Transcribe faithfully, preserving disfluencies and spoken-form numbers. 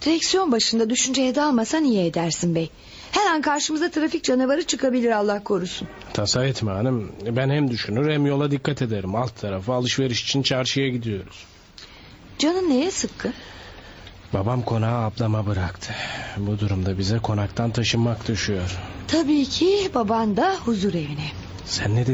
Direksiyon başında düşünceye dalmasan iyi edersin bey. Her an karşımıza trafik canavarı çıkabilir, Allah korusun. Tasa etme hanım. Ben hem düşünür hem yola dikkat ederim. Alt tarafı alışveriş için çarşıya gidiyoruz. Canın neye sıkkın? Babam konağı ablama bıraktı. Bu durumda bize konaktan taşınmak düşüyor. Tabii ki baban da huzur evine. Sen ne